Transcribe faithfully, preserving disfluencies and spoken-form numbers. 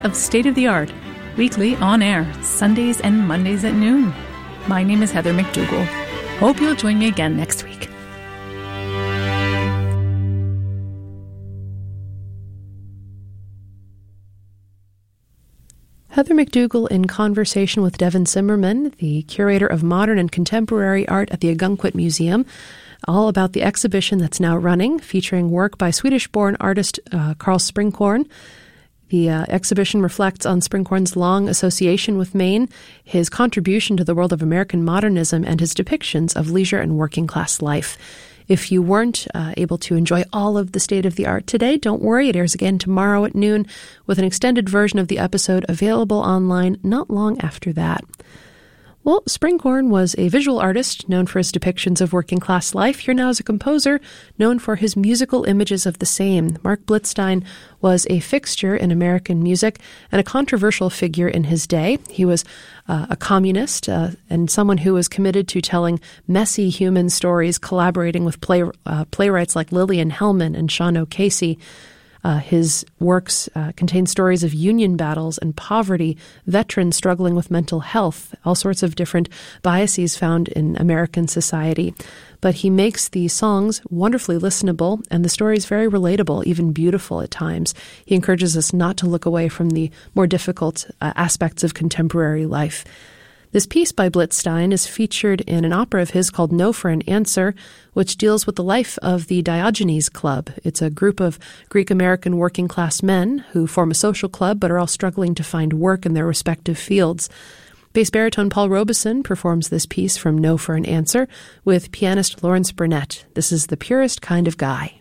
Of State of the Art, weekly on air, Sundays and Mondays at noon. My name is Heather McDougall. Hope you'll join me again next week. Heather McDougall in conversation with Devin Zimmerman, the curator of modern and contemporary art at the Ogunquit Museum, all about the exhibition that's now running, featuring work by Swedish-born artist uh, Carl Springhorn. The uh, exhibition reflects on Springhorn's long association with Maine, his contribution to the world of American modernism, and his depictions of leisure and working-class life. If you weren't uh, able to enjoy all of the State of the Art today, don't worry. It airs again tomorrow at noon with an extended version of the episode available online not long after that. Well, Springhorn was a visual artist known for his depictions of working-class life. Here now is a composer known for his musical images of the same. Mark Blitzstein was a fixture in American music and a controversial figure in his day. He was uh, a communist uh, and someone who was committed to telling messy human stories, collaborating with play, uh, playwrights like Lillian Hellman and Sean O'Casey. Uh, his works uh, contain stories of union battles and poverty, veterans struggling with mental health, all sorts of different biases found in American society. But he makes the songs wonderfully listenable and the stories very relatable, even beautiful at times. He encourages us not to look away from the more difficult uh, aspects of contemporary life. This piece by Blitzstein is featured in an opera of his called No for an Answer, which deals with the life of the Diogenes Club. It's a group of Greek-American working-class men who form a social club but are all struggling to find work in their respective fields. Bass baritone Paul Robeson performs this piece from No for an Answer with pianist Lawrence Burnett. This is The Purest Kind of Guy.